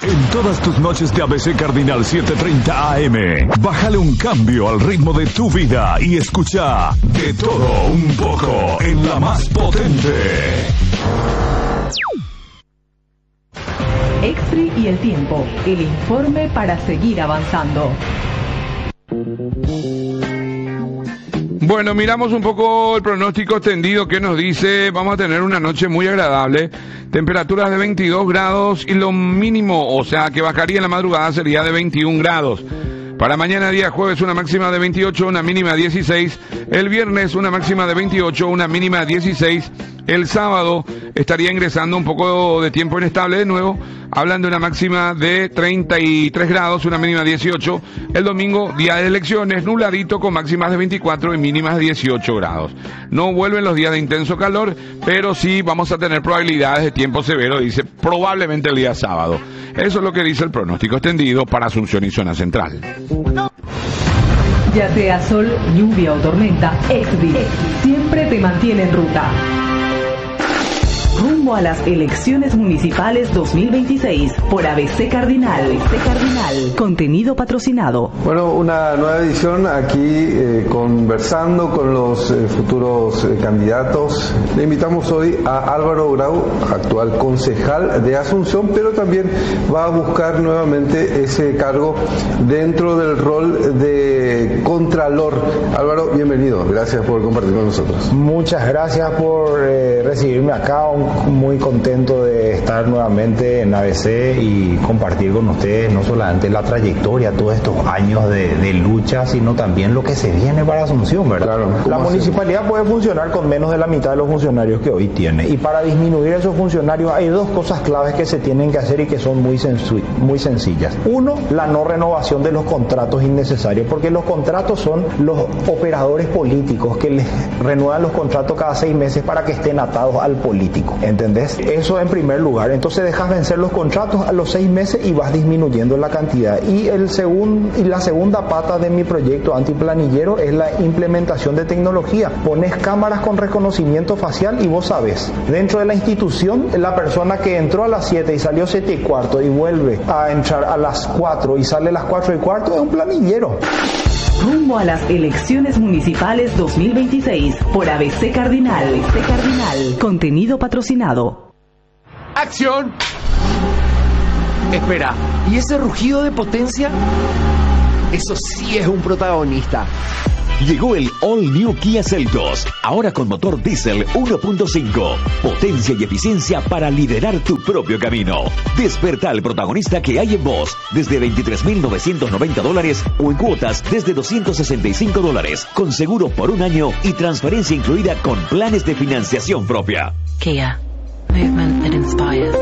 En todas tus noches de ABC Cardinal 730 AM, bájale un cambio al ritmo de tu vida y escucha De Todo Un Poco en la más potente. Extri y el tiempo, el informe para seguir avanzando. Bueno, miramos un poco el pronóstico extendido que nos dice, vamos a tener una noche muy agradable, temperaturas de 22 grados y lo mínimo, o sea, que bajaría en la madrugada sería de 21 grados. Para mañana día jueves una máxima de 28, una mínima de 16. El viernes una máxima de 28, una mínima de 16. El sábado estaría ingresando un poco de tiempo inestable de nuevo. Hablan de una máxima de 33 grados, una mínima de 18. El domingo, día de elecciones, nubladito con máximas de 24 y mínimas de 18 grados. No vuelven los días de intenso calor, pero sí vamos a tener probabilidades de tiempo severo, dice probablemente el día sábado. Eso es lo que dice el pronóstico extendido para Asunción y zona central. Ya sea sol, lluvia o tormenta, Exdi siempre te mantiene en ruta. Rumbo a las elecciones municipales 2026 por ABC Cardinal. ABC Cardinal. Contenido patrocinado. Bueno, una nueva edición aquí conversando con los futuros candidatos. Le invitamos hoy a Álvaro Grau, actual concejal de Asunción, pero también va a buscar nuevamente ese cargo dentro del rol de contralor. Álvaro, bienvenido. Gracias por compartir con nosotros. Muchas gracias por recibirme acá. Muy contento de estar nuevamente en ABC y compartir con ustedes no solamente la trayectoria, todos estos años de lucha, sino también lo que se viene para Asunción, ¿verdad? Claro, la municipalidad puede funcionar con menos de la mitad de los funcionarios que hoy tiene, y para disminuir esos funcionarios hay dos cosas claves que se tienen que hacer y que son muy sencillas. Uno, la no renovación de los contratos innecesarios, porque los contratos son los operadores políticos que les renuevan los contratos cada 6 meses para que estén atados al político. ¿Entendés? Eso en primer lugar. Entonces dejas vencer los contratos a los 6 meses y vas disminuyendo la cantidad. Y la segunda pata de mi proyecto antiplanillero es la implementación de tecnología. Pones cámaras con reconocimiento facial y vos sabés, dentro de la institución, la persona que entró a las 7 y salió 7:15 y vuelve a entrar a las 4 y sale a las 4:15 es un planillero. Rumbo a las elecciones municipales 2026 por ABC Cardinal. ABC Cardinal. Contenido patrocinado. ¡Acción! Espera, ¿y ese rugido de potencia? Eso sí es un protagonista. Llegó el All New Kia Seltos, ahora con motor diésel 1.5. Potencia y eficiencia para liderar tu propio camino. Desperta al protagonista que hay en vos, desde $23,990 o en cuotas desde $265, con seguro por 1 año y transferencia incluida con planes de financiación propia. Kia. Movement that inspires.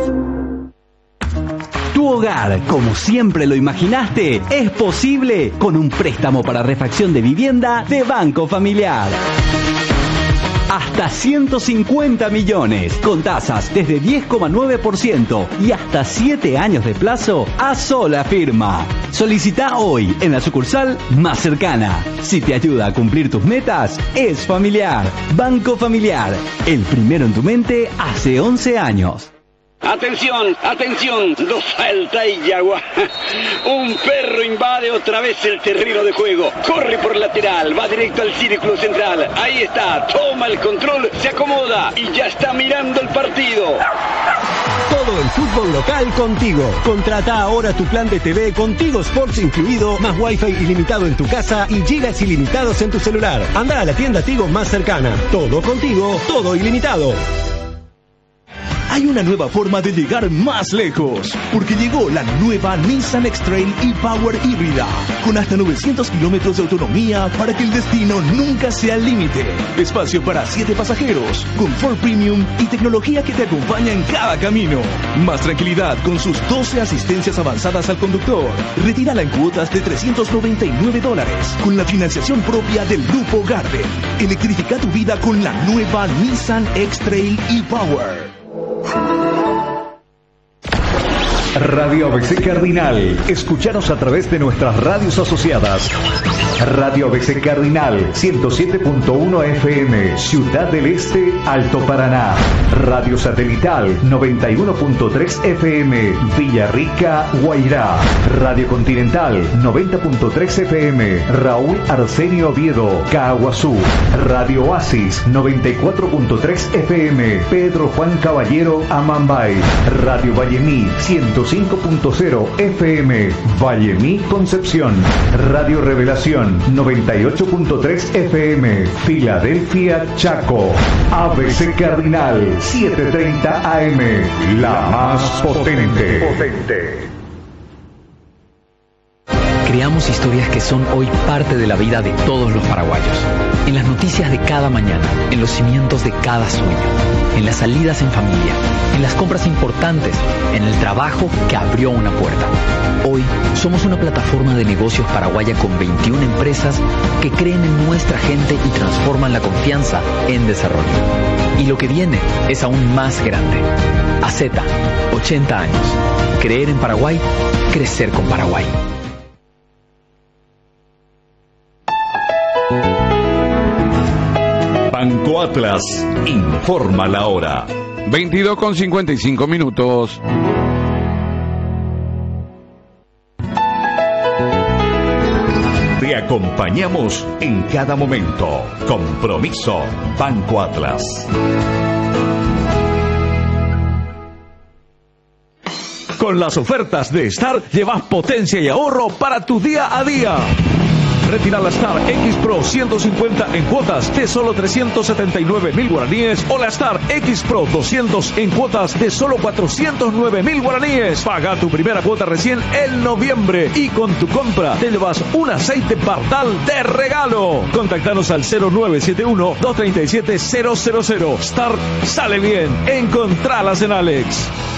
Tu hogar, como siempre lo imaginaste, es posible con un préstamo para refacción de vivienda de Banco Familiar. Hasta 150 millones, con tasas desde 10,9% y hasta 7 años de plazo a sola firma. Solicita hoy en la sucursal más cercana. Si te ayuda a cumplir tus metas, es Familiar. Banco Familiar, el primero en tu mente hace 11 años. Atención, atención, dos falta y agua. Un perro invade otra vez el terreno de juego. Corre por lateral, va directo al círculo central. Ahí está, toma el control, se acomoda y ya está mirando el partido. Todo el fútbol local contigo. Contrata ahora tu plan de TV con Tigo Sports incluido, más Wi-Fi ilimitado en tu casa y gigas ilimitados en tu celular. Anda a la tienda Tigo más cercana. Todo contigo, todo ilimitado. Hay una nueva forma de llegar más lejos, porque llegó la nueva Nissan X-Trail e-Power híbrida, con hasta 900 kilómetros de autonomía para que el destino nunca sea el límite. Espacio para 7 pasajeros, confort premium y tecnología que te acompaña en cada camino. Más tranquilidad con sus 12 asistencias avanzadas al conductor. Retírala en cuotas de $399, con la financiación propia del Grupo Garden. Electrifica tu vida con la nueva Nissan X-Trail e-Power. Radio ABC Cardinal. Escúchanos a través de nuestras radios asociadas. Radio ABC Cardinal 107.1 FM, Ciudad del Este, Alto Paraná. Radio Satelital 91.3 FM, Villarrica, Guairá. Radio Continental 90.3 FM, Raúl Arsenio Oviedo, Caaguazú. Radio Oasis 94.3 FM, Pedro Juan Caballero, Amambay. Radio Vallemí 105.0 FM, Vallemí, Concepción. Radio Revelación 98.3 FM, Filadelfia, Chaco. ABC Cardinal 730 AM, la más potente. Creamos historias que son hoy parte de la vida de todos los paraguayos. En las noticias de cada mañana, en los cimientos de cada sueño, en las salidas en familia, en las compras importantes, en el trabajo que abrió una puerta. Hoy somos una plataforma de negocios paraguaya con 21 empresas que creen en nuestra gente y transforman la confianza en desarrollo. Y lo que viene es aún más grande. AZ, 80 años. Creer en Paraguay, crecer con Paraguay. Banco Atlas informa la hora. 22:55. Te acompañamos en cada momento. Compromiso Banco Atlas. Con las ofertas de Star llevas potencia y ahorro para tu día a día. Retira la Star X Pro 150 en cuotas de solo 379.000 guaraníes o la Star X Pro 200 en cuotas de solo 409.000 guaraníes. Paga tu primera cuota recién en noviembre y con tu compra te llevas un aceite Pardal de regalo. Contactanos al 0971-237-000. Star sale bien. Encontralas en Alex.